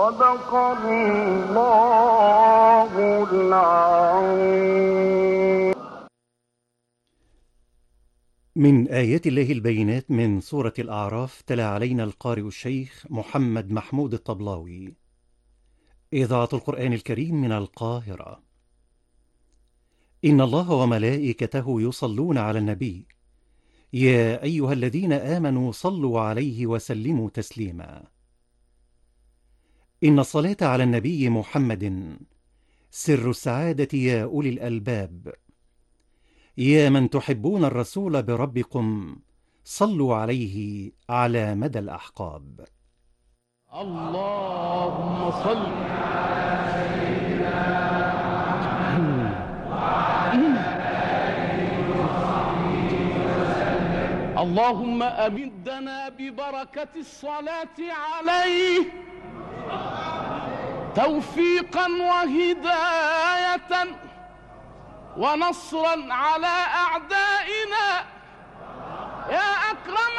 صدق الله العظيم. من آيات الله البينات من سورة الأعراف، تلا علينا القارئ الشيخ محمد محمود الطبلاوي. إذاعة القرآن الكريم من القاهرة. إن الله وملائكته يصلون على النبي، يا أيها الذين آمنوا صلوا عليه وسلموا تسليما. إن الصلاة على النبي محمد سر السعادة يا أولي الألباب. يا من تحبون الرسول بربكم صلوا عليه على مدى الأحقاب. اللهم صل على سيدنا اللهم أمدنا ببركة الصلاة عليه توفيقا وهداية ونصرا على أعدائه